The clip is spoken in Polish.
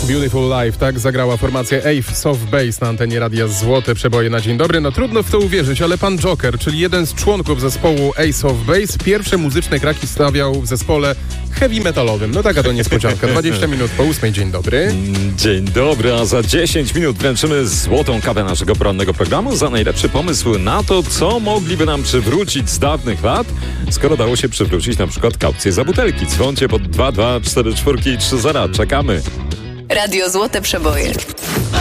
Beautiful Life, tak zagrała formacja Ace of Base na antenie Radia Złote Przeboje na dzień dobry. No trudno w to uwierzyć, ale pan Joker, czyli jeden z członków zespołu Ace of Base, pierwsze muzyczne kraki stawiał w zespole heavy metalowym. No taka to niespodzianka. 20 minut po 8. Dzień dobry. Dzień dobry, a za 10 minut wręczymy złotą kawę naszego porannego programu za najlepszy pomysł na to, co mogliby nam przywrócić z dawnych lat, skoro dało się przywrócić na przykład kaucję za butelki. Dzwońcie pod 2244 i 30. Czekamy. Radio Złote Przeboje.